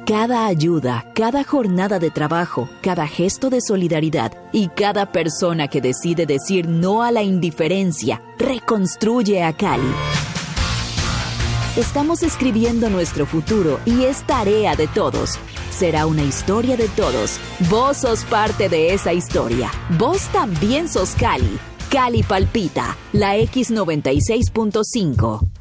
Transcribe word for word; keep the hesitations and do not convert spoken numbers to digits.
Cada ayuda, cada jornada de trabajo, cada gesto de solidaridad y cada persona que decide decir no a la indiferencia reconstruye a Cali. Estamos escribiendo nuestro futuro y es tarea de todos. Será una historia de todos. Vos sos parte de esa historia. Vos también sos Cali. Cali palpita, la X noventa y seis punto cinco.